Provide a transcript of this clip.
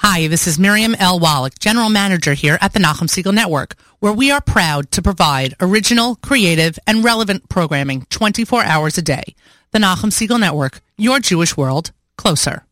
Hi, this is Miriam L. Wallach, General Manager here at the Nachum Segal Network, where we are proud to provide original, creative, and relevant programming 24 hours a day. The Nachum Segal Network, your Jewish world, closer.